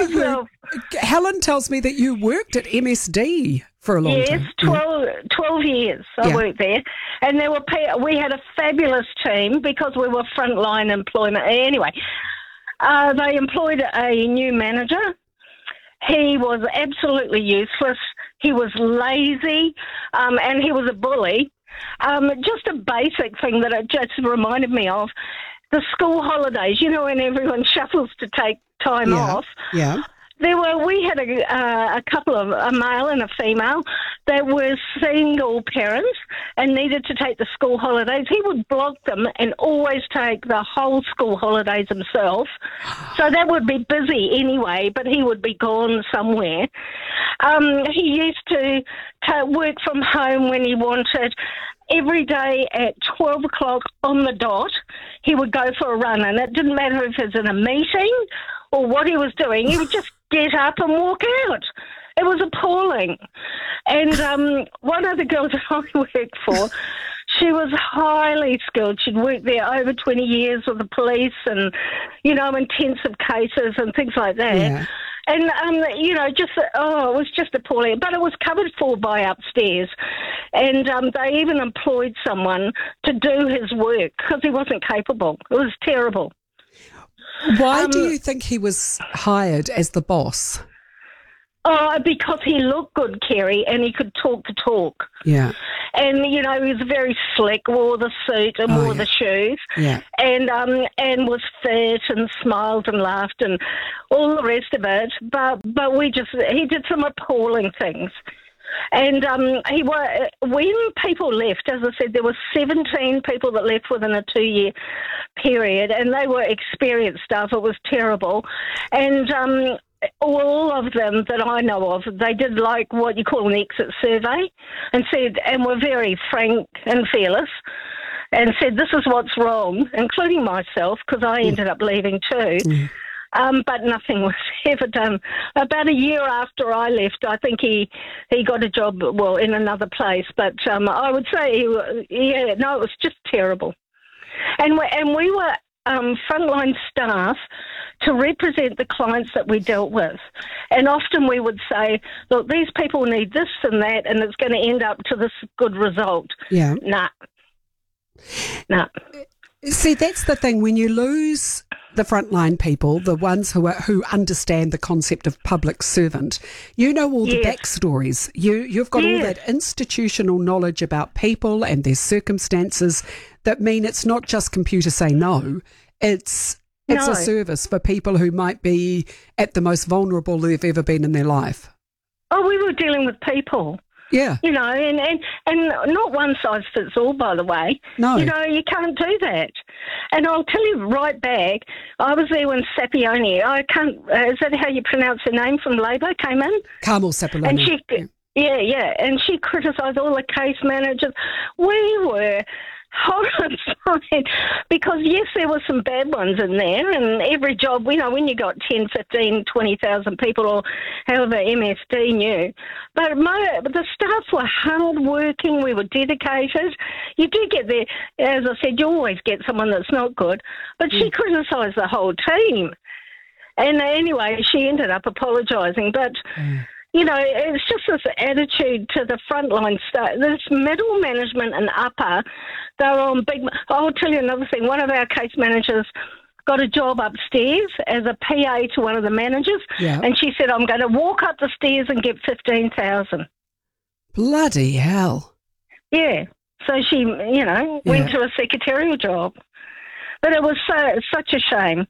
Helen tells me that you worked at MSD for a long time. Yes, 12 years I worked there. And we had a fabulous team because we were frontline employment. Anyway, they employed a new manager. He was absolutely useless. He was lazy, and he was a bully. Just a basic thing that it just reminded me of, the school holidays, when everyone shuffles to take time off. Yeah. We had a couple of, a male and a female, that were single parents and needed to take the school holidays. He would block them and always take the whole school holidays himself. So that would be busy anyway, but he would be gone somewhere. He used to work from home when he wanted. Every day at 12 o'clock on the dot, he would go for a run, and it didn't matter if it was in a meeting or what he was doing. He would just get up and walk out. It was appalling. And one of the girls that I worked for, she was highly skilled. She'd worked there over 20 years with the police and, intensive cases and things like that. Yeah. And, it was just appalling. But it was covered for by upstairs. And they even employed someone to do his work because he wasn't capable. It was terrible. Why do you think he was hired as the boss? Because he looked good, Kerry, and he could talk the talk. Yeah. And, he was very slick, wore the suit and wore the shoes. Yeah. And was fit and smiled and laughed and all the rest of it. But he did some appalling things. And when people left, as I said, there were 17 people that left within a 2-year period, and they were experienced staff. It was terrible. And all of them that I know of, they did like what you call an exit survey and were very frank and fearless and said, this is what's wrong, including myself, because I ended up leaving too. Mm. But nothing was ever done. About a year after I left, I think he got a job, in another place. But I would say, it was just terrible. And we were frontline staff to represent the clients that we dealt with. And often we would say, look, these people need this and that, and it's going to end up to this good result. Yeah. Nah. See, that's the thing. When you lose the frontline people, the ones who understand the concept of public servant, all the backstories. You've got all that institutional knowledge about people and their circumstances that mean it's not just computer say no. It's a service for people who might be at the most vulnerable they've ever been in their life. Oh, we were dealing with people. Yeah. And not one size fits all, by the way. No. You can't do that. And I'll tell you right back, I was there when Sapioni, is that how you pronounce her name, from Labour, came in? Carmel Sapioni. And she, and she criticised all the case managers. We were horrified because, yes, there were some bad ones in there, and every job, when you got 10, 15, 20,000 people or however MSD knew, but the staff were hard-working, we were dedicated. You do get there, as I said, you always get someone that's not good, but she criticised the whole team. And anyway, she ended up apologising, but... it's just this attitude to the frontline staff. This middle management and upper, they're on big... I'll tell you another thing. One of our case managers got a job upstairs as a PA to one of the managers, and she said, I'm going to walk up the stairs and get 15,000. Bloody hell. Yeah. So she, went to a secretarial job. But it was such a shame.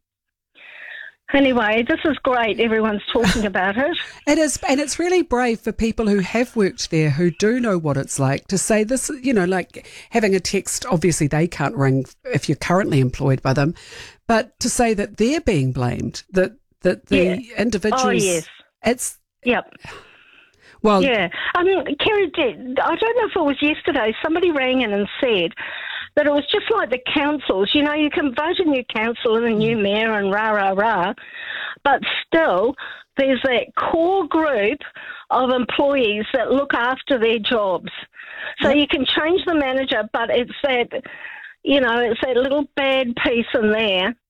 Anyway, this is great. Everyone's talking about it. It is, and it's really brave for people who have worked there, who do know what it's like, to say this, like having a text, obviously they can't ring if you're currently employed by them, but to say that they're being blamed, that the individuals... Oh, yes. It's... Yep. Well... Yeah. Kerry, I don't know if it was yesterday, somebody rang in and said that it was just like the councils. You can vote a new council and a new mayor and rah, but still there's that core group of employees that look after their jobs. So you can change the manager, but it's that, it's that little bad piece in there